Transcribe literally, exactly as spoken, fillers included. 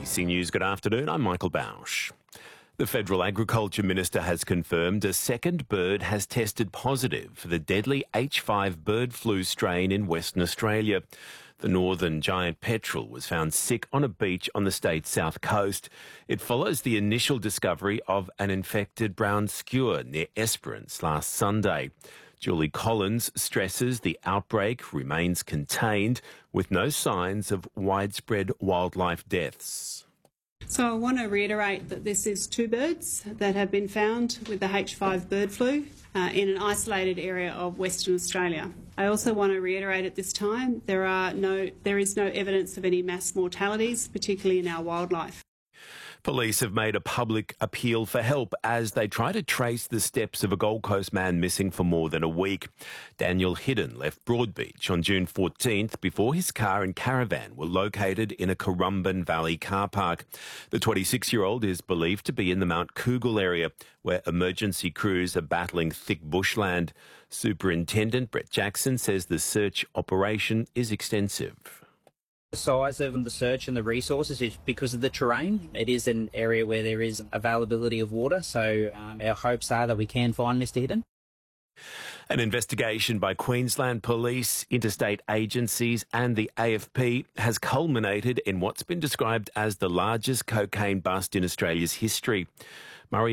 C News, good afternoon. I'm Michael Bausch. The Federal Agriculture Minister has confirmed a second bird has tested positive for the deadly H five bird flu strain in Western Australia. The northern giant petrel was found sick on a beach on the state's south coast. It follows the initial discovery of an infected brown skua near Esperance last Sunday. Julie Collins stresses the outbreak remains contained with no signs of widespread wildlife deaths. So I want to reiterate that this is two birds that have been found with the H five bird flu uh, in an isolated area of Western Australia. I also want to reiterate at this time there are no, there is no evidence of any mass mortalities, particularly in our wildlife. Police have made a public appeal for help as they try to trace the steps of a Gold Coast man missing for more than a week. Daniel Hidden left Broadbeach on June fourteenth before his car and caravan were located in a Currumbin Valley car park. The twenty-six-year-old is believed to be in the Mount Coolgardie area where emergency crews are battling thick bushland. Superintendent Brett Jackson says the search operation is extensive. The size of the search and the resources is because of the terrain. It is an area where there is availability of water, so um, our hopes are that we can find Mister Hidden. An investigation by Queensland Police, interstate agencies and the A F P has culminated in what's been described as the largest cocaine bust in Australia's history.